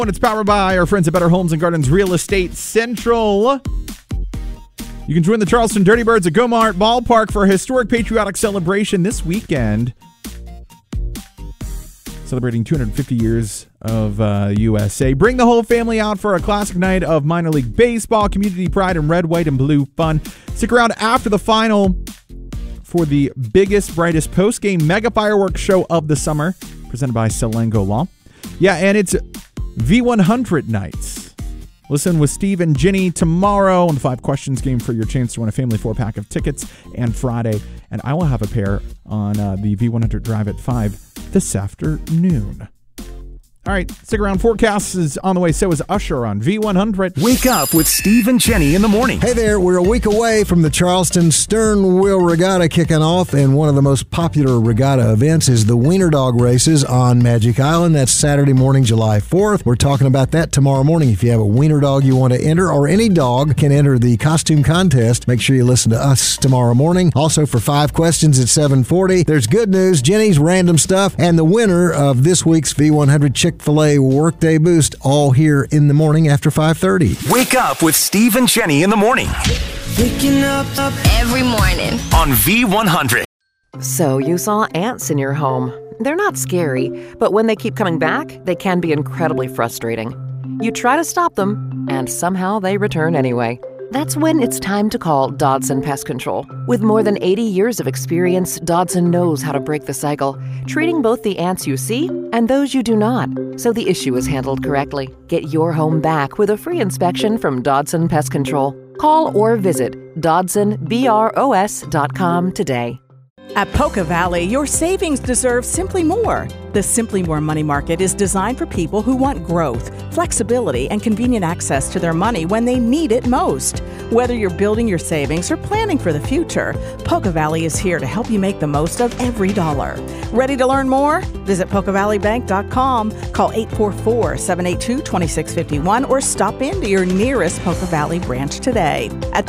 When it's powered by our friends at Better Homes and Gardens Real Estate Central. You can join the Charleston Dirty Birds at Go-Mart Ballpark for a historic patriotic celebration this weekend. Celebrating 250 years of USA. Bring the whole family out for a classic night of minor league baseball, community pride, and red, white, and blue fun. Stick around after the final for the biggest, brightest post-game mega fireworks show of the summer, presented by Selengo Law. Yeah, and it's V100 nights. Listen with Steve and Ginny tomorrow on the 5 Questions game for your chance to win a family 4-pack of tickets, and Friday. And I will have a pair on the V100 Drive at 5 this afternoon. All right, stick around. Forecast is on the way. So is Usher on V100. Wake up with Steve and Jenny in the morning. Hey there, we're a week away from the Charleston Stern Wheel Regatta kicking off, and one of the most popular regatta events is the Wiener Dog races on Magic Island. That's Saturday morning, July 4th. We're talking about that tomorrow morning. If you have a wiener dog you want to enter, or any dog can enter the costume contest, make sure you listen to us tomorrow morning. Also, for 5 Questions at 7:40, there's good news, Jenny's random stuff, and the winner of this week's V100 Chick-fil-A Workday Boost, all here in the morning after 5:30. Wake up with Steve and Jenny in the morning. Waking up every morning On V100. So you saw ants in your home. They're not scary, but when they keep coming back, they can be incredibly frustrating. You try to stop them, and somehow they return anyway. That's when it's time to call Dodson Pest Control. With more than 80 years of experience, Dodson knows how to break the cycle, treating both the ants you see and those you do not, so the issue is handled correctly. Get your home back with a free inspection from Dodson Pest Control. Call or visit DodsonBROS.com today. At Poca Valley, your savings deserve Simply More. The Simply More Money Market is designed for people who want growth, flexibility, and convenient access to their money when they need it most. Whether you're building your savings or planning for the future, Poca Valley is here to help you make the most of every dollar. Ready to learn more? Visit PocaValleyBank.com, call 844-782-2651, or stop into your nearest Poca Valley branch today. At